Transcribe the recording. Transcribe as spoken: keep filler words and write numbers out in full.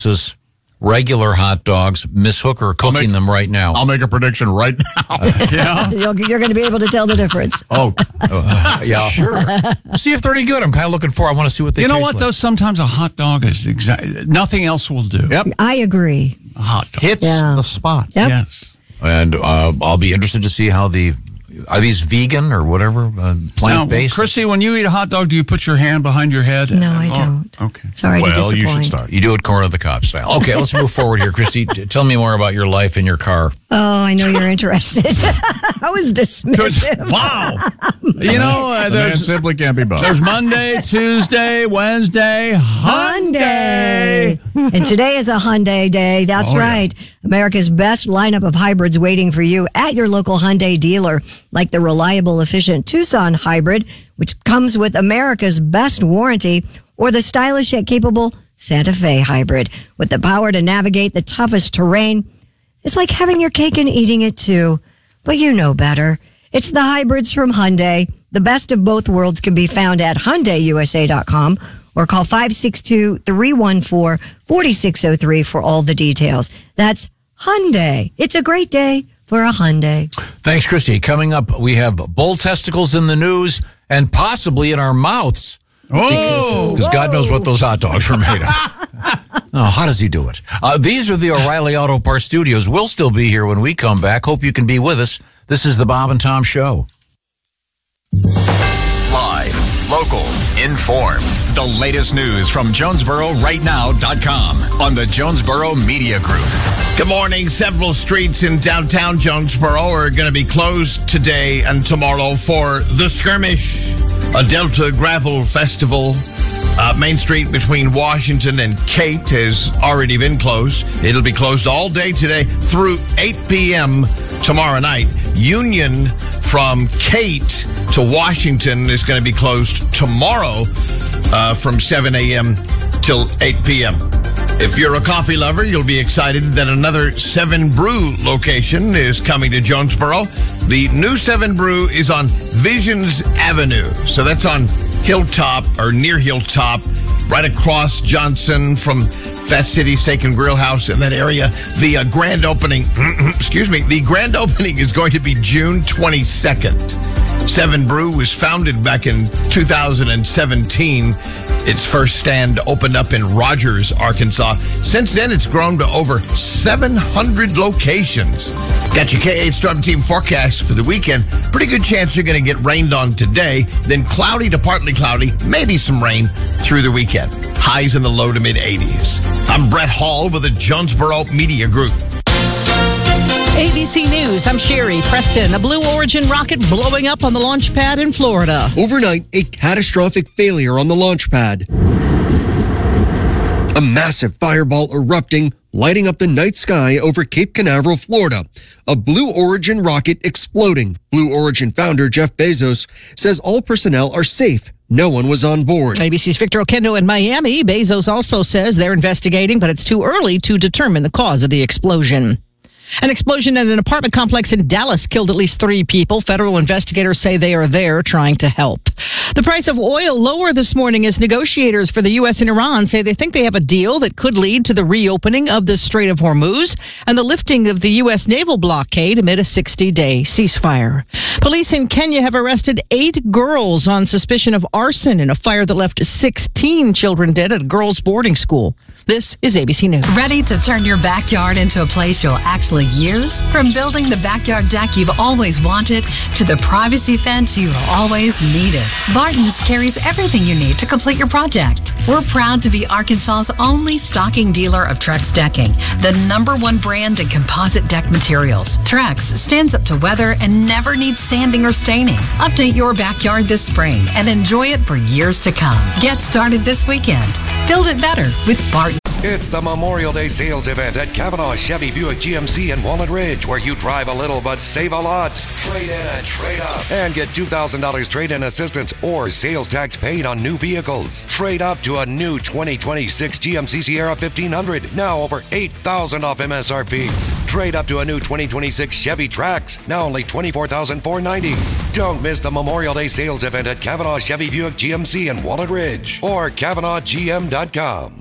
versus regular hot dogs. Miss Hooker cooking make, them right now. I'll make a prediction right now. Uh, yeah. You're, you're going to be able to tell the difference. Oh, uh, yeah. Sure. See if they're any good. I'm kind of looking for I want to see what they You know taste what, like. though? Sometimes a hot dog is exactly nothing else will do. Yep. I agree. A hot dog. Hits Yeah. the spot. Yep. Yes. And uh, I'll be interested to see how the, are these vegan or whatever, uh, plant-based? Now, Chrissy, when you eat a hot dog, do you put your hand behind your head? No, I Oh, don't. Okay. Sorry to Well, disappoint. you should start. You do it corner of the cob style. Okay, let's move forward here. Christy, t- tell me more about your life in your car. Oh, I know you're interested. I was dismissive. Wow. You know, uh, The man there's, simply can't be both. there's Monday, Tuesday, Wednesday, Hyundai. Hyundai. And today is a Hyundai day. That's Oh, yeah. right. America's best lineup of hybrids waiting for you at your local Hyundai dealer, like the reliable, efficient Tucson hybrid, which comes with America's best warranty, or the stylish yet capable Santa Fe hybrid with the power to navigate the toughest terrain. It's like having your cake and eating it too, but you know better. It's the hybrids from Hyundai. The best of both worlds can be found at Hyundai U S A dot com or call five six two, three one four, four six zero three for all the details. That's Hyundai. It's a great day for a Hyundai. Thanks, Christy. Coming up, we have bull testicles in the news and possibly in our mouths. Oh, Because God knows what those hot dogs are made of. Oh, how does he do it? Uh, these are the O'Reilly Auto Parts Studios. We'll still be here when we come back. Hope you can be with us. This is the Bob and Tom Show. Live, local, informed. The latest news from Jonesboro Right Now dot com on the Jonesboro Media Group. Good morning. Several streets in downtown Jonesboro are going to be closed today and tomorrow for The Skirmish, a Delta Gravel Festival. Uh, Main Street between Washington and Kate has already been closed. It'll be closed all day today through eight p.m. tomorrow night. Union from Kate to Washington is going to be closed tomorrow uh, from seven a.m. till eight p.m. If you're a coffee lover, you'll be excited that another Seven Brew location is coming to Jonesboro. The new Seven Brew is on Visions Avenue. So that's on Hilltop or near Hilltop, right across Johnson from Fat City Steak and Grill House in that area. The uh, grand opening, excuse me, the grand opening is going to be June twenty-second. Seven Brew was founded back in two thousand seventeen. Its first stand opened up in Rogers, Arkansas. Since then, it's grown to over seven hundred locations. Got your K eight Storm Team forecast for the weekend. Pretty good chance you're going to get rained on today. Then cloudy to partly cloudy, maybe some rain through the weekend. Highs in the low to mid eighties. I'm Brett Hall with the Jonesboro Media Group. A B C News, I'm Sherry Preston. A Blue Origin rocket blowing up on the launch pad in Florida. Overnight, a catastrophic failure on the launch pad. A massive fireball erupting, lighting up the night sky over Cape Canaveral, Florida. A Blue Origin rocket exploding. Blue Origin founder Jeff Bezos says all personnel are safe. No one was on board. A B C's Victor Oquendo in Miami. Bezos also says they're investigating, but it's too early to determine the cause of the explosion. An explosion at an apartment complex in Dallas killed at least three people. Federal investigators say they are there trying to help. The price of oil lower this morning as negotiators for the U S and Iran say they think they have a deal that could lead to the reopening of the Strait of Hormuz and the lifting of the U S naval blockade amid a sixty-day ceasefire. Police in Kenya have arrested eight girls on suspicion of arson in a fire that left sixteen children dead at a girls' boarding school. This is A B C News. Ready to turn your backyard into a place you'll actually use? From building the backyard deck you've always wanted to the privacy fence you've always needed, Barton's carries everything you need to complete your project. We're proud to be Arkansas's only stocking dealer of Trex decking, the number one brand in composite deck materials. Trex stands up to weather and never needs sanding or staining. Update your backyard this spring and enjoy it for years to come. Get started this weekend. Build it better with Barton. It's the Memorial Day sales event at Kavanaugh Chevy Buick G M C in Walnut Ridge, where you drive a little but save a lot. Trade in and trade up. And get two thousand dollars trade-in assistance or sales tax paid on new vehicles. Trade up to a new twenty twenty-six G M C Sierra fifteen hundred, now over eight thousand dollars off M S R P. Trade up to a new twenty twenty-six Chevy Trax, now only twenty-four thousand four hundred ninety dollars. Don't miss the Memorial Day sales event at Kavanaugh Chevy Buick G M C in Walnut Ridge or Kavanaugh G M dot com.